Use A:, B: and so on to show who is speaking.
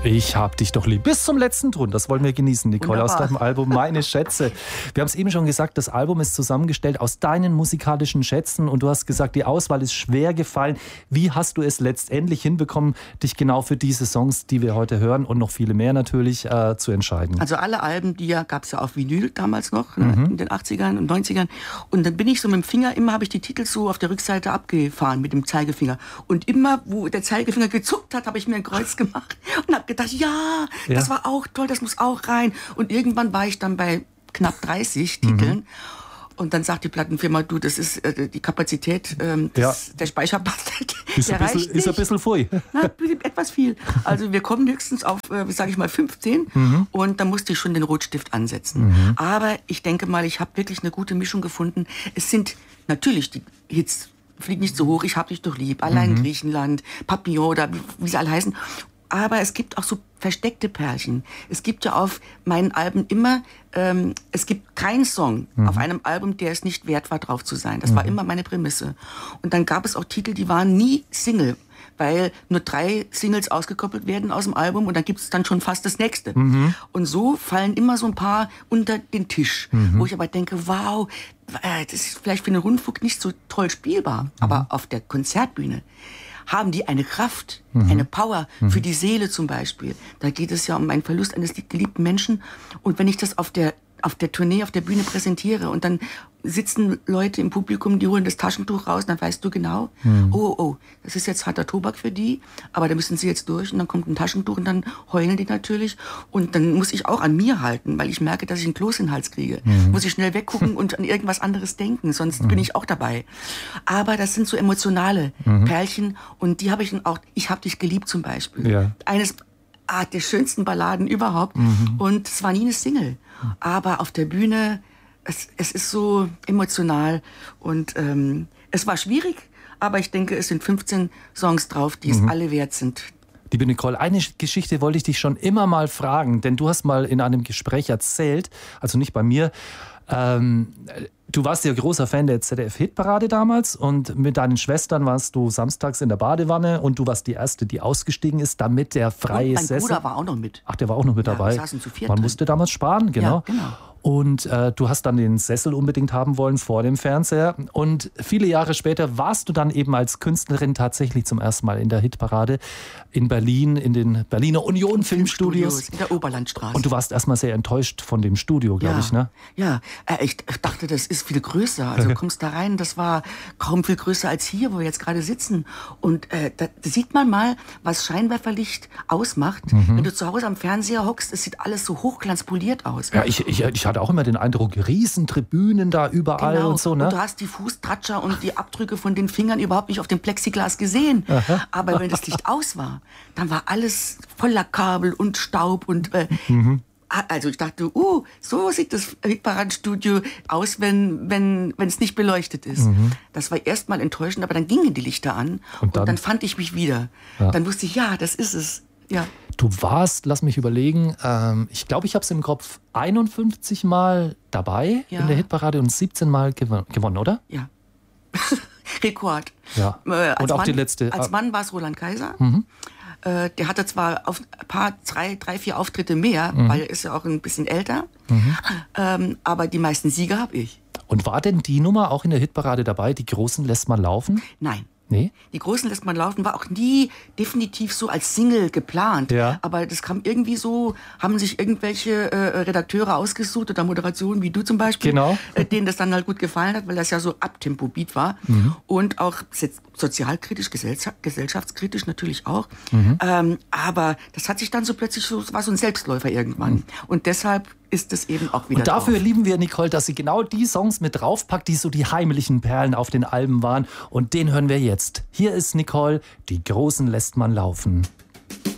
A: Ich hab dich doch lieb. Bis zum letzten Ton. Das wollen wir genießen, Nicole,
B: Wunderbar.
A: aus deinem Album Meine Schätze. Wir haben es eben schon gesagt, das Album ist zusammengestellt aus deinen musikalischen Schätzen und du hast gesagt, die Auswahl ist schwer gefallen. Wie hast du es letztendlich hinbekommen, dich genau für diese Songs, die wir heute hören und noch viele mehr natürlich, zu entscheiden?
B: Also alle Alben, die gab es ja auf Vinyl damals noch, in den 80ern und 90ern. Und dann bin ich so mit dem Finger, immer habe ich die Titel so auf der Rückseite abgefahren mit dem Zeigefinger. Und immer, wo der Zeigefinger gezuckt hat, habe ich mir ein Kreuz gemacht und habe gedacht, ja, das war auch toll, das muss auch rein. Und irgendwann war ich dann bei knapp 30 Titeln. Und dann sagt die Plattenfirma, du, das ist die Kapazität, der Speicherplatz, der reicht nicht.
A: Ist ein bisschen pfui.
B: Na, etwas viel. Also wir kommen höchstens auf, sage ich mal, 15 und da musste ich schon den Rotstift ansetzen. Aber ich denke mal, ich habe wirklich eine gute Mischung gefunden. Es sind natürlich die Hits, Flieg nicht so hoch, ich hab dich doch lieb, Allein Griechenland, Papillon oder wie sie alle heißen. Aber es gibt auch so versteckte Perlchen. Es gibt ja auf meinen Alben immer, es gibt keinen Song auf einem Album, der es nicht wert war, drauf zu sein. Das war immer meine Prämisse. Und dann gab es auch Titel, die waren nie Single, weil nur 3 Singles ausgekoppelt werden aus dem Album und dann gibt es dann schon fast das nächste. Und so fallen immer so ein paar unter den Tisch, wo ich aber denke, wow, das ist vielleicht für den Rundfunk nicht so toll spielbar, aber auf der Konzertbühne haben die eine Kraft, eine Power für die Seele zum Beispiel. Da geht es ja um einen Verlust eines geliebten Menschen. Und wenn ich das auf der Tournee, auf der Bühne präsentiere und dann sitzen Leute im Publikum, die holen das Taschentuch raus, dann weißt du genau, oh, das ist jetzt harter Tobak für die, aber da müssen sie jetzt durch und dann kommt ein Taschentuch und dann heulen die natürlich und dann muss ich auch an mir halten, weil ich merke, dass ich einen Kloß in den Hals kriege. Muss ich schnell weggucken und an irgendwas anderes denken, sonst bin ich auch dabei. Aber das sind so emotionale Perlchen und die habe ich dann auch, ich hab dich geliebt zum Beispiel. Ja. Eines der schönsten Balladen überhaupt und es war nie eine Single, aber auf der Bühne es ist so emotional und es war schwierig, aber ich denke, es sind 15 Songs drauf, die es alle wert sind.
A: Liebe Nicole, eine Geschichte wollte ich dich schon immer mal fragen, denn du hast mal in einem Gespräch erzählt, also nicht bei mir, du warst ja großer Fan der ZDF-Hitparade damals und mit deinen Schwestern warst du samstags in der Badewanne und du warst die Erste, die ausgestiegen ist, damit der freie Sessel...
B: Mein Bruder war auch noch mit.
A: Ach, der war auch noch mit dabei.
B: Wir saßen zu viert
A: Man
B: drin.
A: musste damals sparen, genau.
B: Ja, genau.
A: Und du hast dann den Sessel unbedingt haben wollen vor dem Fernseher. Und viele Jahre später warst du dann eben als Künstlerin tatsächlich zum ersten Mal in der Hitparade in Berlin, in den Berliner Union Filmstudios.
B: In der Oberlandstraße.
A: Und du warst erstmal sehr enttäuscht von dem Studio, glaube ich, ne?
B: Ja, ich dachte, das ist viel größer. Also kommst da rein, das war kaum viel größer als hier, wo wir jetzt gerade sitzen. Und da sieht man mal, was Scheinwerferlicht ausmacht. Wenn du zu Hause am Fernseher hockst, es sieht alles so hochglanzpoliert aus.
A: Ja, ich hatte auch immer den Eindruck, Riesentribünen da überall und so, ne?
B: Und du hast die Fußtratscher und die Abdrücke von den Fingern überhaupt nicht auf dem Plexiglas gesehen. Aber wenn das Licht aus war, dann war alles voller Kabel und Staub und also ich dachte, so sieht das Hitparadenstudio aus, wenn es nicht beleuchtet ist. Das war erstmal enttäuschend, aber dann gingen die Lichter an und dann fand ich mich wieder. Ja. Dann wusste ich, ja, das ist es. Ja.
A: Du warst, lass mich überlegen, ich glaube, ich habe es im Kopf 51 Mal dabei in der Hitparade und 17 Mal gewonnen, oder?
B: Ja. Rekord.
A: Ja. Und auch die letzte.
B: Als Mann war es Roland Kaiser. Der hatte zwar auf ein paar, 3, 4 Auftritte mehr, weil er ist ja auch ein bisschen älter, aber die meisten Sieger habe ich.
A: Und war denn die Nummer auch in der Hitparade dabei, die Großen lässt man laufen?
B: Nein.
A: Nee?
B: Die Großen lässt man laufen, war auch nie definitiv so als Single geplant. Ja. Aber das kam irgendwie so, haben sich irgendwelche Redakteure ausgesucht oder Moderationen wie du zum Beispiel, denen das dann halt gut gefallen hat, weil das ja so Abtempo-Beat war. Und auch sozialkritisch, gesellschaftskritisch natürlich auch. Aber das hat sich dann so plötzlich so, war so ein Selbstläufer irgendwann. Und deshalb ist es eben auch wieder
A: Und dafür
B: drauf.
A: lieben wir Nicole, dass sie genau die Songs mit draufpackt, die so die heimlichen Perlen auf den Alben waren. Und den hören wir jetzt. Hier ist Nicole, die Großen lässt man laufen.